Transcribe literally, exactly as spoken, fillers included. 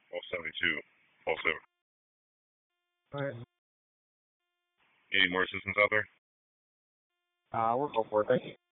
Oh, seventy-two. Also, Alright. any more assistance out there? Uh, we'll go for it. Thank you.